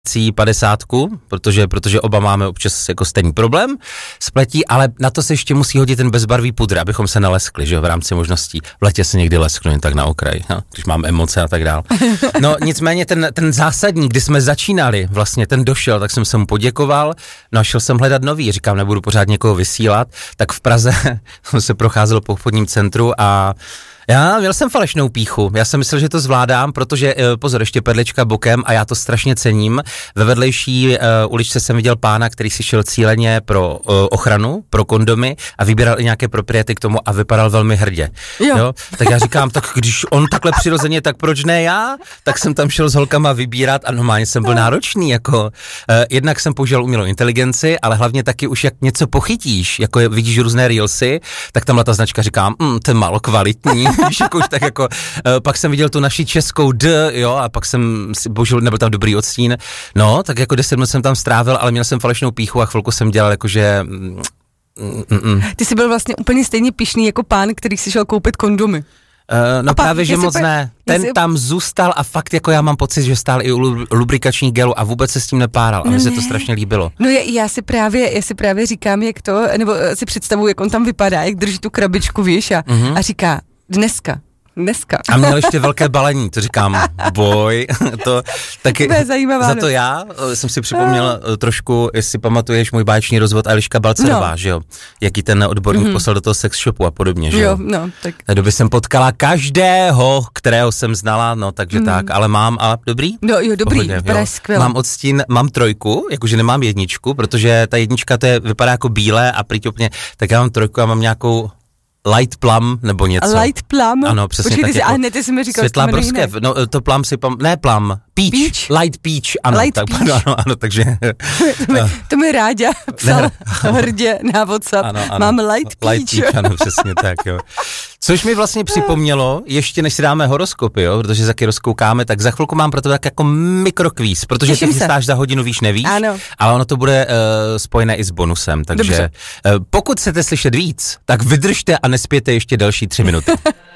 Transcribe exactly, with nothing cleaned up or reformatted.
padesátku, protože, protože oba máme občas jako stejný problém s pletí, ale na to se ještě musí hodit ten bezbarvý pudr, abychom se naleskli, že jo, v rámci možností. V letě se někdy lesknu jen tak na okraj, no, když mám emoce a tak dál. No nicméně ten, ten zásadní, kdy jsme začínali, vlastně ten došel, tak jsem se mu poděkoval, no a šel jsem hledat nový, říkám, nebudu pořád někoho vysílat, tak v Praze jsem se procházel po obchodním centru a já měl jsem falešnou pýchu, já jsem myslel, že to zvládám, protože, pozor, ještě perlička bokem a já to strašně cením. Ve vedlejší uh, uličce jsem viděl pána, který si šel cíleně pro uh, ochranu, pro kondomy a vybíral i nějaké propriety k tomu a vypadal velmi hrdě. Jo. Jo? Tak já říkám, tak když on takhle přirozeně, tak proč ne já? Tak jsem tam šel s holkama vybírat a normálně jsem byl náročný, jako uh, jednak jsem použil umělou inteligenci, ale hlavně taky už jak něco pochytíš, jako je, vidíš různé reelsy, tak tamhle ta značka říkám, mm, to je málo kvalitní. Víš, jako už tak jako, uh, pak jsem viděl tu naši českou D, jo, a pak jsem si, bohužel nebyl tam dobrý odstín, no, tak jako deset minut jsem tam strávil, ale měl jsem falešnou pýchu a chvilku jsem dělal jakože... Mm, mm, mm. Ty jsi byl vlastně úplně stejně pyšný jako pán, který si šel koupit kondomy. Uh, no pak, právě, že moc pa, ne. Ten jestli... tam zůstal a fakt jako já mám pocit, že stál i u lubrikační gelu a vůbec se s tím nepáral a no mi ne. se to strašně líbilo. No já, já si právě, já si právě říkám, jak to, nebo si představuji, jak on tam vypadá, jak drží tu krabičku, víš, a, mm-hmm. a říká, dneska. Dneska. A měl ještě velké balení, to říkám, boj, to taky, to je zajímavá, za to já jsem si připomněl no. trošku, jestli pamatuješ můj báječný rozvod Eliška Balcerová, no. že jo, jaký ten odborník mm-hmm. poslal do toho sex shopu a podobně, že jo. Jo, no, tak. Na doby jsem potkala každého, kterého jsem znala, no takže mm. tak, ale mám, ale dobrý? No jo, dobrý, vypadá skvěle. Mám odstín, mám trojku, jakože nemám jedničku, protože ta jednička to je, vypadá jako bílé a prýtopně, tak já mám trojku a mám nějakou light plum nebo něco. Light plum? Ano, přesně. Počkej, tak ty jako a ne, ty jsi mi říkal, světlá broskev, no to plum si pam, ne plum, peach, peach? light peach, ano. Light tak, peach. Ano, ano, takže. to, mi, to mi Ráďa psal hrdě na WhatsApp, ano, ano, mám light peach. Light peach, ano, přesně tak, jo. Což mi vlastně připomnělo, ještě než si dáme horoskopy, jo, protože taky rozkoukáme, tak za chvilku mám pro to tak jako mikrokvíz, protože ty chystáš za hodinu, víš, nevíš, ano. ale ono to bude uh, spojené i s bonusem, takže uh, pokud chcete slyšet víc, tak vydržte a nespěte ještě další tři minuty.